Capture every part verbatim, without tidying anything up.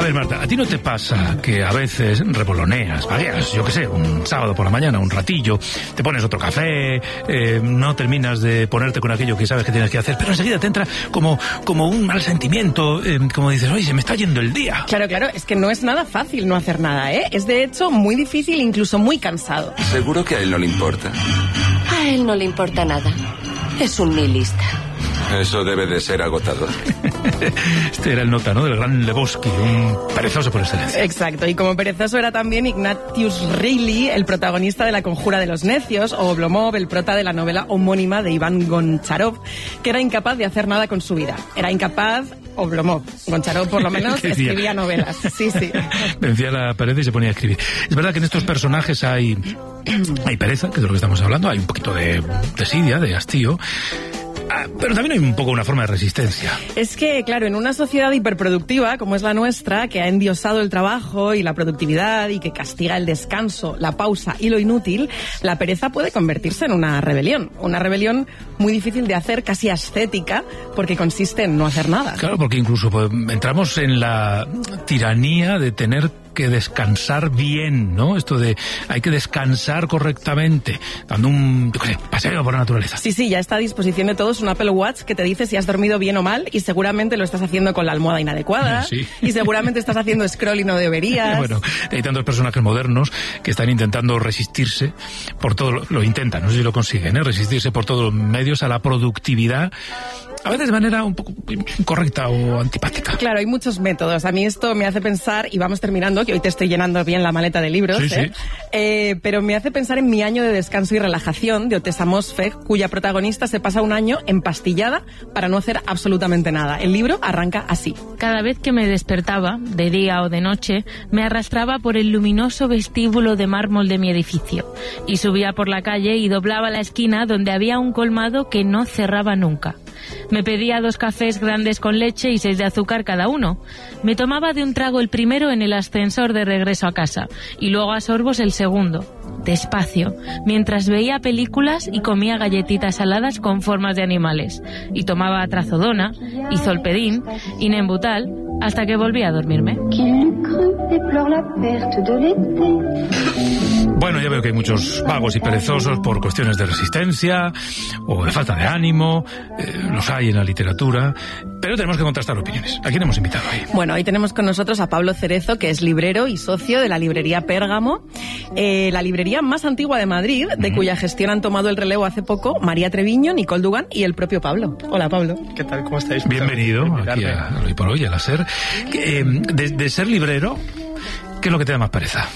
ver, Marta, ¿a ti no te pasa que a veces revoloneas, vagueas, yo qué sé, un sábado por la mañana, un ratillo, te pones otro café, eh, no terminas de ponerte con aquello que sabes que tienes que hacer, pero enseguida te entra como, como un mal sentimiento, eh, como dices, oye, se me está yendo el día? Claro, claro, es que no es nada fácil no hacer nada, ¿eh? Es de hecho muy difícil, incluso muy cansado. Seguro que a él no le importa. A él no le importa nada. Es un nihilista. Eso debe de ser agotador. Este era el nota, ¿no?, del gran Lebowski, un perezoso por excelencia. Exacto, y como perezoso era también Ignatius Reilly, el protagonista de La conjura de los necios, o Oblomov, el prota de la novela homónima de Iván Goncharov, que era incapaz de hacer nada con su vida. Era incapaz... Oblomov. Goncharov, por lo menos, escribía novelas. Sí, sí. Vencía la pared y se ponía a escribir. Es verdad que en estos personajes hay, hay pereza, que es de lo que estamos hablando, hay un poquito de desidia, de hastío. Ah, pero también hay un poco una forma de resistencia. Es que, claro, en una sociedad hiperproductiva como es la nuestra, que ha endiosado el trabajo y la productividad y que castiga el descanso, la pausa y lo inútil, la pereza puede convertirse en una rebelión. Una rebelión muy difícil de hacer, casi ascética, porque consiste en no hacer nada. Claro, porque incluso pues, entramos en la tiranía de tener que descansar bien, ¿no? Esto de hay que descansar correctamente, dando un yo qué sé, paseo por la naturaleza. Sí, sí, ya está a disposición de todos un Apple Watch que te dice si has dormido bien o mal, y seguramente lo estás haciendo con la almohada inadecuada, sí. Y seguramente estás haciendo scroll y no deberías. Bueno, hay tantos personajes modernos que están intentando resistirse por todo, lo, lo intentan, no sé si lo consiguen, ¿eh? Resistirse por todos los medios a la productividad, a veces de manera un poco incorrecta o antipática. Claro, hay muchos métodos. A mí esto me hace pensar, y vamos terminando, que hoy te estoy llenando bien la maleta de libros, sí, ¿eh? Sí. Eh, pero me hace pensar en Mi año de descanso y relajación, de Otessa Moshfegh, cuya protagonista se pasa un año empastillada para no hacer absolutamente nada. El libro arranca así. Cada vez que me despertaba, de día o de noche, me arrastraba por el luminoso vestíbulo de mármol de mi edificio, y subía por la calle y doblaba la esquina donde había un colmado que no cerraba nunca. Me pedía dos cafés grandes con leche y seis de azúcar cada uno. Me tomaba de un trago el primero en el ascensor de regreso a casa y luego a sorbos el segundo, despacio, mientras veía películas y comía galletitas saladas con formas de animales. Y tomaba trazodona, izolpedín y nembutal hasta que volvía a dormirme. Bueno, ya veo que hay muchos vagos y perezosos por cuestiones de resistencia o de falta de ánimo, eh, los hay en la literatura, pero tenemos que contrastar opiniones. ¿A quién hemos invitado ahí? Bueno, hoy tenemos con nosotros a Pablo Cerezo, que es librero y socio de la librería Pérgamo, eh, la librería más antigua de Madrid, de mm. cuya gestión han tomado el relevo hace poco María Treviño, Nicole Dugan y el propio Pablo. Hola, Pablo. ¿Qué tal? ¿Cómo estáis? Bienvenido aquí a Hoy por Hoy, a la SER. Eh, de, de ser librero, ¿qué es lo que te da más pereza?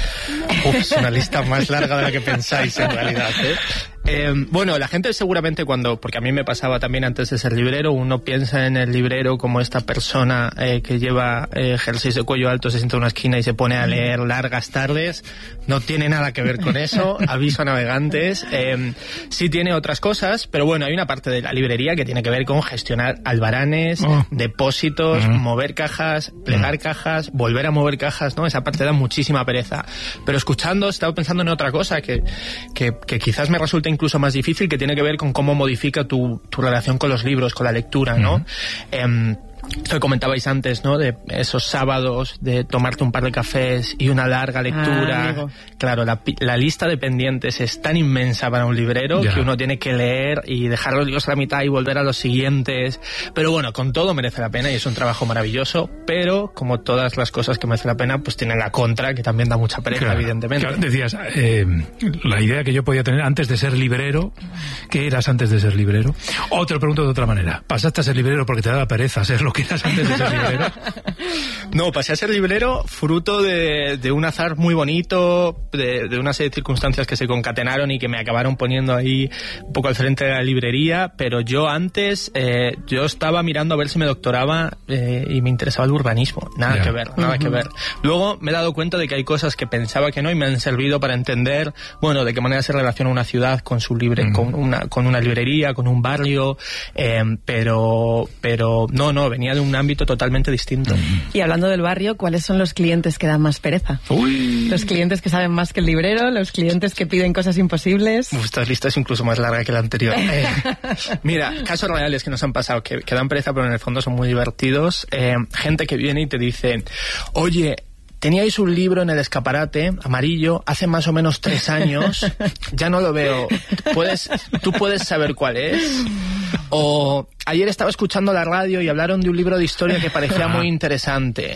Uf, es una lista más larga de la que pensáis en realidad, ¿eh? Eh, bueno, la gente seguramente cuando, porque a mí me pasaba también antes de ser librero, uno piensa en el librero como esta persona eh, que lleva eh, jerseys de cuello alto, se sienta en una esquina y se pone a leer largas tardes. No tiene nada que ver con eso, aviso a navegantes. Eh, sí tiene otras cosas, pero bueno, hay una parte de la librería que tiene que ver con gestionar albaranes, oh. depósitos, uh-huh. mover cajas, plegar uh-huh. cajas, volver a mover cajas, ¿no? Esa parte da muchísima pereza. Pero escuchando, he estado pensando en otra cosa que, que, que quizás me resulte incluso más difícil, que tiene que ver con cómo modifica tu, tu relación con los libros, con la lectura, ¿no? Uh-huh. Eh, Esto que comentabais antes, ¿no? De esos sábados, de tomarte un par de cafés y una larga lectura. Ah, claro, la, la lista de pendientes es tan inmensa para un librero ya. que uno tiene que leer y dejar los libros a la mitad y volver a los siguientes. Pero bueno, con todo merece la pena y es un trabajo maravilloso, pero como todas las cosas que merecen la pena, pues tienen la contra, que también da mucha pereza, claro, evidentemente. Claro, decías, eh, la idea que yo podía tener antes de ser librero, ¿qué eras antes de ser librero? O te lo pregunto de otra manera, ¿pasaste a ser librero porque te daba pereza ser lo que eras antes de ser librero? No, pasé a ser librero fruto de, de un azar muy bonito, de, de una serie de circunstancias que se concatenaron y que me acabaron poniendo ahí un poco al frente de la librería, pero yo antes, eh, yo estaba mirando a ver si me doctoraba eh, y me interesaba el urbanismo. Nada yeah. que ver, nada uh-huh. que ver. Luego me he dado cuenta de que hay cosas que pensaba que no y me han servido para entender, bueno, de qué manera se relaciona una ciudad con su libre, uh-huh. con una, con una librería, con un barrio, eh, pero, pero no, no, venía venía de un ámbito totalmente distinto. Y hablando del barrio, ¿cuáles son los clientes que dan más pereza? Uy. Los clientes que saben más que el librero, los clientes que piden cosas imposibles. Uf, esta lista es incluso más larga que la anterior. Eh, mira, casos reales que nos han pasado, que, que dan pereza, pero en el fondo son muy divertidos. Eh, gente que viene y te dice, oye, teníais un libro en el escaparate amarillo hace más o menos tres años, ya no lo veo. ¿Puedes, ¿Tú puedes saber cuál es? O ayer estaba escuchando la radio y hablaron de un libro de historia que parecía muy interesante.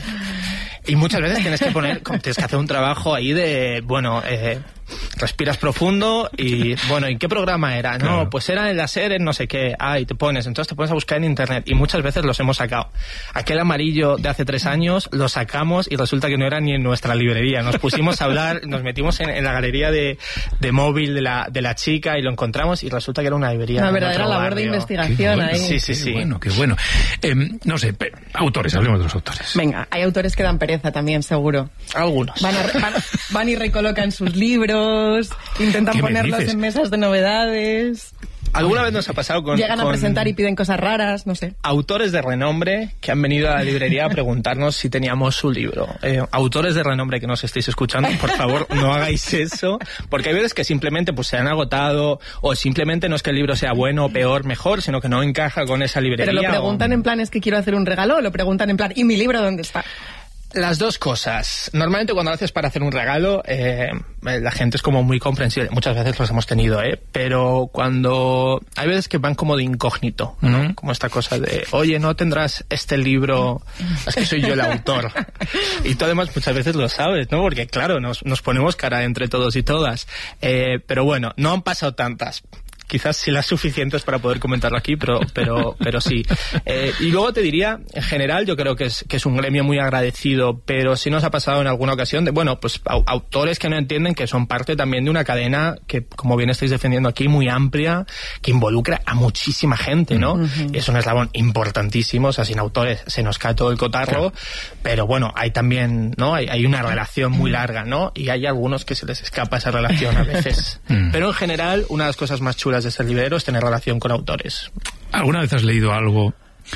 Y muchas veces tienes que poner, tienes que hacer un trabajo ahí de, bueno, eh, respiras profundo y, bueno, ¿y qué programa era? Claro. No, pues era el láser en no sé qué. Ah, y te pones, entonces te pones a buscar en internet y muchas veces los hemos sacado. Aquel amarillo de hace tres años lo sacamos y resulta que no era ni en nuestra librería. Nos pusimos a hablar, nos metimos en, en la galería de, de móvil de la, de la chica y lo encontramos y resulta que era una librería. Una verdadera labor de investigación bueno. ahí. Sí, sí, sí. Qué bueno, qué bueno. Eh, no sé, autores, hablemos de los autores. Venga, hay autores que dan pereza también, seguro. Algunos. Van, a, van, van y recolocan sus libros, intentan ponerlos en mesas de novedades. ¿Alguna vez nos ha pasado con... Llegan con a presentar y piden cosas raras, no sé. Autores de renombre que han venido a la librería a preguntarnos si teníamos su libro. Eh, autores de renombre que nos estéis escuchando, por favor, no hagáis eso, porque hay veces que simplemente pues se han agotado, o simplemente no es que el libro sea bueno, peor, mejor, sino que no encaja con esa librería. Pero lo preguntan o... en plan, es que quiero hacer un regalo, o lo preguntan en plan, ¿y mi libro dónde está? Las dos cosas. Normalmente cuando lo haces para hacer un regalo, eh, la gente es como muy comprensible. Muchas veces los hemos tenido, ¿eh? Pero cuando... Hay veces que van como de incógnito, ¿no? Uh-huh. Como esta cosa de, oye, ¿no tendrás este libro? Es que soy yo el autor. Y tú además muchas veces lo sabes, ¿no? Porque claro, nos, nos ponemos cara entre todos y todas. Eh, pero bueno, no han pasado tantas. Quizás sí las suficientes para poder comentarlo aquí, pero pero pero sí. Eh, y luego te diría, en general, yo creo que es que es un gremio muy agradecido, pero sí nos ha pasado en alguna ocasión de, bueno, pues au- autores que no entienden que son parte también de una cadena que, como bien estáis defendiendo aquí, muy amplia, que involucra a muchísima gente, ¿no? Uh-huh. Es un eslabón importantísimo, o sea, sin autores se nos cae todo el cotarro, claro. Pero bueno, hay también, ¿no? Hay, hay una relación muy larga, ¿no? Y hay algunos que se les escapa esa relación a veces. Pero en general, una de las cosas más chulas de ser librero es tener relación con autores. ¿Alguna vez has leído algo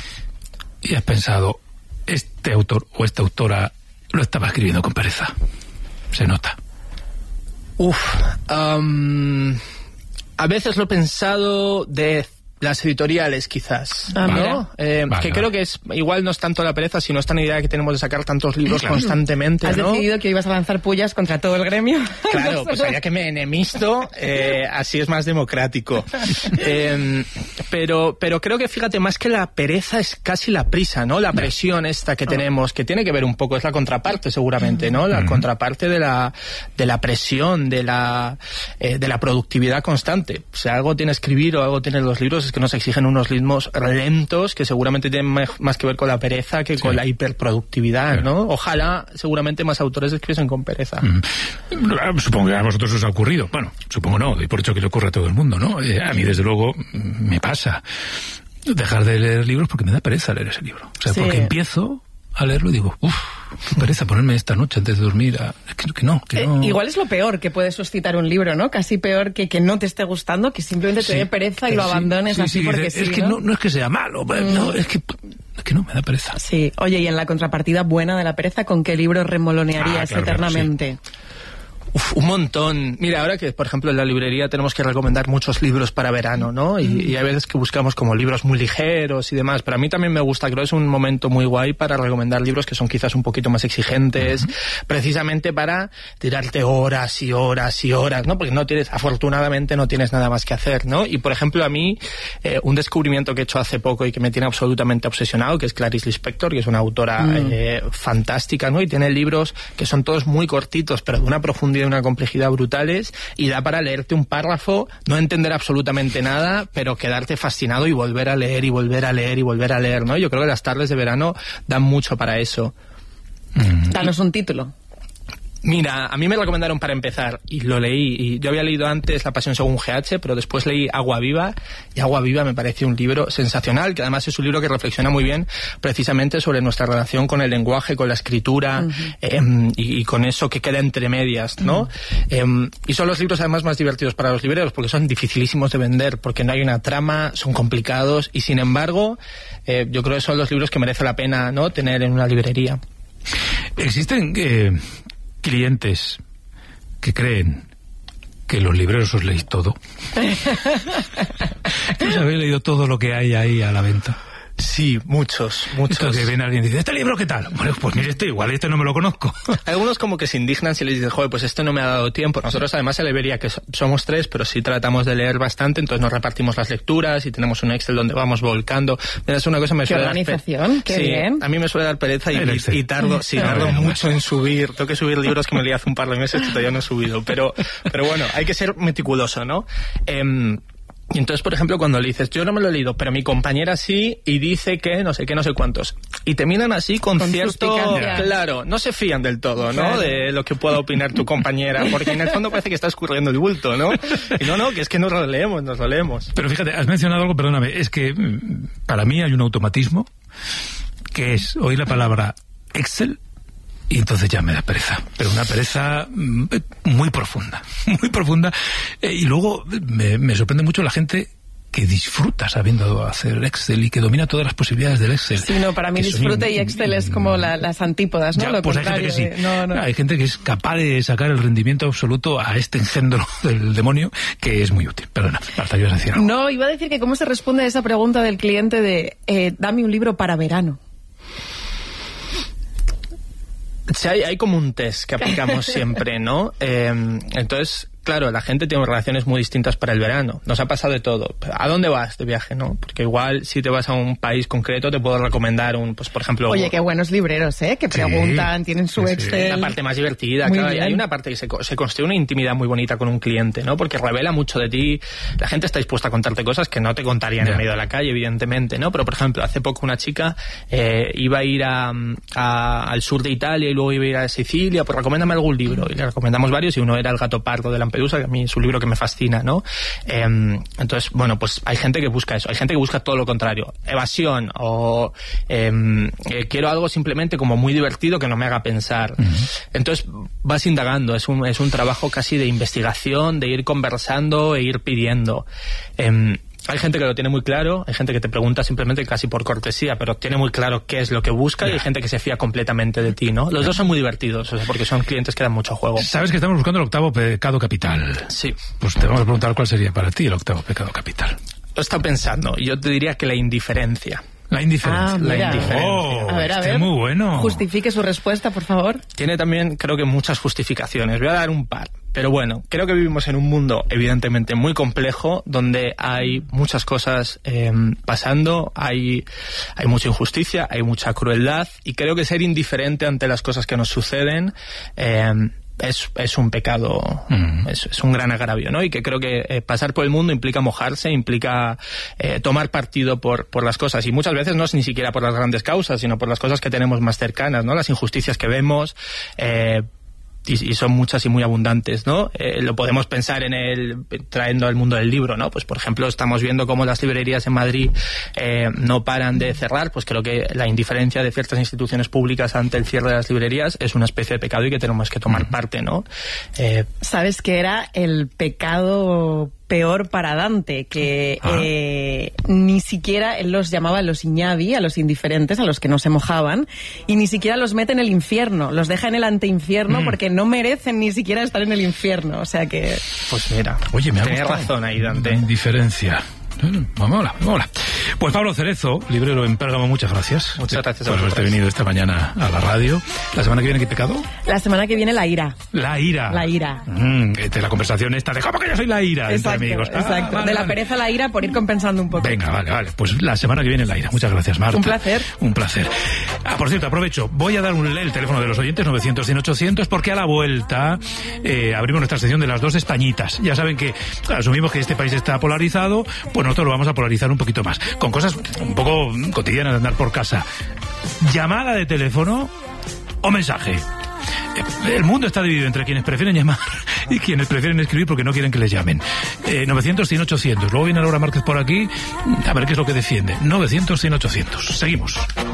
y has pensado, este autor o esta autora lo estaba escribiendo con pereza? Se nota. Uf, um, a veces lo he pensado de las editoriales, quizás, ah, ¿no? Eh, vale, que vale. Creo que es igual no es tanto la pereza, sino esta idea que tenemos de sacar tantos libros claro. constantemente, ¿Has ¿no? decidido que ibas a lanzar pullas contra todo el gremio? Claro, pues había que me enemisto, eh, así es más democrático. Eh, pero, pero creo que, fíjate, más que la pereza es casi la prisa, ¿no? La presión esta que tenemos, que tiene que ver un poco, es la contraparte seguramente, ¿no? La contraparte de la, de la presión, de la, eh, de la productividad constante. O sea, algo tiene escribir o algo tiene los libros, que nos exigen unos ritmos lentos que seguramente tienen más que ver con la pereza que sí. con la hiperproductividad, sí. ¿no? Ojalá, seguramente más autores escribiesen con pereza. Mm. Supongo que a vosotros os ha ocurrido. Bueno, supongo no, y por hecho que le ocurre a todo el mundo, ¿no? Eh, a mí, desde luego, me pasa dejar de leer libros porque me da pereza leer ese libro. O sea, sí. porque empiezo a leerlo y digo, uff, qué pereza ponerme esta noche antes de dormir. A... Es que, que no, que no. Eh, igual es lo peor que puede suscitar un libro, ¿no? Casi peor que que no te esté gustando, que simplemente te sí, dé pereza y lo sí, abandones sí, así sí, porque dice, sí, es que ¿no? no, no es que sea malo, mm. no, es que es que no, me da pereza. Sí, oye, y en la contrapartida buena de la pereza, ¿con qué libro remolonearías ah, claro, eternamente? Claro, sí. Uf, un montón. Mira, ahora que, por ejemplo, en la librería tenemos que recomendar muchos libros para verano, ¿no? Y, y hay veces que buscamos como libros muy ligeros y demás, pero a mí también me gusta, creo que es un momento muy guay para recomendar libros que son quizás un poquito más exigentes, uh-huh. precisamente para tirarte horas y horas y horas, ¿no? Porque no tienes, afortunadamente no tienes nada más que hacer, ¿no? Y, por ejemplo, a mí, eh, un descubrimiento que he hecho hace poco y que me tiene absolutamente obsesionado, que es Clarice Lispector, que es una autora uh-huh. eh, fantástica, ¿no? Y tiene libros que son todos muy cortitos, pero de una profundidad de una complejidad brutales, y da para leerte un párrafo, no entender absolutamente nada, pero quedarte fascinado y volver a leer y volver a leer y volver a leer, ¿no? Yo creo que las tardes de verano dan mucho para eso. Mm. Danos un título. Mira, a mí me recomendaron para empezar, y lo leí, y yo había leído antes La Pasión según G H, pero después leí Agua Viva, y Agua Viva me pareció un libro sensacional, que además es un libro que reflexiona muy bien precisamente sobre nuestra relación con el lenguaje, con la escritura, uh-huh. eh, y, y con eso que queda entre medias, ¿no? Uh-huh. Eh, y son los libros además más divertidos para los libreros, porque son dificilísimos de vender, porque no hay una trama, son complicados, y sin embargo, eh, yo creo que son los libros que merece la pena, ¿no?, tener en una librería. Existen... Eh... clientes que creen que los libreros os leéis todo. ¿Que os habéis leído todo lo que hay ahí a la venta? Sí, muchos, muchos. Entonces viene alguien y dice, ¿este libro qué tal? Bueno, pues mire, este igual, este no me lo conozco. Algunos como que se indignan si les dicen, joder, pues esto no me ha dado tiempo. Nosotros además se le vería que somos tres, pero sí tratamos de leer bastante, entonces nos repartimos las lecturas y tenemos un Excel donde vamos volcando. Mira, es una cosa me qué suele organización, dar qué sí, bien. A mí me suele dar pereza y, y, y tardo, sí, tardo bueno, mucho bueno. en subir. Tengo que subir libros que me leí hace un par de meses que todavía no he subido, pero, pero bueno, hay que ser meticuloso, ¿no? Eh, Y entonces, por ejemplo, cuando le dices, yo no me lo he leído, pero mi compañera sí, y dice que no sé qué, no sé cuántos. Y te miran así con, con cierto... Claro, no se fían del todo, ¿no? Claro. De lo que pueda opinar tu compañera, porque en el fondo parece que está escurriendo el bulto, ¿no? Y no, no, que es que nos lo leemos, nos lo leemos. Pero fíjate, has mencionado algo, perdóname, es que para mí hay un automatismo que es oír la palabra Excel y entonces ya me da pereza, pero una pereza muy profunda, muy profunda, eh, y luego me, me sorprende mucho la gente que disfruta sabiendo hacer Excel y que domina todas las posibilidades del Excel. Sí, no, para mí disfrute y Excel es como la, las antípodas, ¿no? Ya, Lo pues hay gente que sí. De, no, no. Hay gente que es capaz de sacar el rendimiento absoluto a este engendro del demonio, que es muy útil. Perdona, Marta, ibas a decir algo. No, iba a decir que cómo se responde a esa pregunta del cliente de eh, dame un libro para verano. Sí, hay, hay como un test que aplicamos siempre, ¿no? Eh, entonces, claro, la gente tiene relaciones muy distintas para el verano. Nos ha pasado de todo. ¿A dónde vas de viaje, no? Porque igual si te vas a un país concreto te puedo recomendar un, pues por ejemplo... Oye, qué buenos libreros, ¿eh? Que preguntan, sí, tienen su sí, Excel... La parte más divertida, muy claro. Bien. Hay una parte que se, se construye una intimidad muy bonita con un cliente, ¿no? Porque revela mucho de ti. La gente está dispuesta a contarte cosas que no te contarían yeah. en medio de la calle, evidentemente, ¿no? Pero, por ejemplo, hace poco una chica eh, iba a ir a, a, al sur de Italia y luego iba a ir a Sicilia, pues recomiéndame algún libro. Y le recomendamos varios y uno era El gato pardo de Lampedusa, que a mí es un libro que me fascina, ¿no? Eh, entonces, bueno, pues hay gente que busca eso, hay gente que busca todo lo contrario, evasión o eh, eh, quiero algo simplemente como muy divertido que no me haga pensar. Uh-huh. Entonces vas indagando, es un, es un trabajo casi de investigación, de ir conversando e ir pidiendo. Eh, Hay gente que lo tiene muy claro, hay gente que te pregunta simplemente casi por cortesía, pero tiene muy claro qué es lo que busca, yeah. y hay gente que se fía completamente de ti, ¿no? Los yeah. dos son muy divertidos, o sea, porque son clientes que dan mucho juego. Sabes que estamos buscando el octavo pecado capital. Sí. Pues te vamos a preguntar cuál sería para ti el octavo pecado capital. Lo he estado pensando, y yo te diría que la indiferencia. La indiferencia. Ah, la mira. indiferencia. Oh, a ver, a ver. Muy bueno. Justifique su respuesta, por favor. Tiene también, creo que, muchas justificaciones. Voy a dar un par. Pero bueno, creo que vivimos en un mundo evidentemente muy complejo, donde hay muchas cosas eh, pasando, hay, hay mucha injusticia, hay mucha crueldad, y creo que ser indiferente ante las cosas que nos suceden eh, es, es un pecado, mm. es, es un gran agravio, ¿no? Y que creo que eh, pasar por el mundo implica mojarse, implica eh, tomar partido por, por las cosas, y muchas veces no es ni siquiera por las grandes causas, sino por las cosas que tenemos más cercanas, ¿no? Las injusticias que vemos, eh, Y, y son muchas y muy abundantes, ¿no? Eh, lo podemos pensar en el, trayendo al mundo del libro, ¿no? Pues por ejemplo estamos viendo cómo las librerías en Madrid eh, no paran de cerrar, pues creo que la indiferencia de ciertas instituciones públicas ante el cierre de las librerías es una especie de pecado y que tenemos que tomar parte, ¿no? Eh, ¿Sabes qué era el pecado peor para Dante? Que ah. eh, ni siquiera él los llamaba los iñavi, a los indiferentes, a los que no se mojaban, y ni siquiera los mete en el infierno, los deja en el anteinfierno mm. porque no merecen ni siquiera estar en el infierno, o sea que... Pues mira, oye, me ha tenés razón ahí, Dante. Indiferencia. Mola, mola. Pues Pablo Cerezo, librero en Pérgamo, muchas gracias. Muchas gracias por haberte venido esta mañana a la radio. ¿La semana que viene qué pecado? La semana que viene la ira. La ira. La ira. Mm, de la conversación esta de ¿cómo que yo soy la ira? Exacto, entre amigos. Exacto. Ah, vale, de la vale. pereza a la ira por ir compensando un poco. Venga, vale, vale. Pues la semana que viene la ira. Muchas gracias, Marta. Un placer. Un placer. Ah, por cierto, aprovecho. Voy a dar un, el teléfono de los oyentes, novecientos, cien, ochocientos, porque a la vuelta eh, abrimos nuestra sección de las dos Españitas. Ya saben que asumimos que este país está polarizado, pues nosotros lo vamos a polarizar un poquito más, con cosas un poco cotidianas de andar por casa. Llamada de teléfono o mensaje. El mundo está dividido entre quienes prefieren llamar y quienes prefieren escribir porque no quieren que les llamen. Eh, novecientos, cien, ochocientos. Luego viene Laura Márquez por aquí, a ver qué es lo que defiende. novecientos, cien, ochocientos. Seguimos.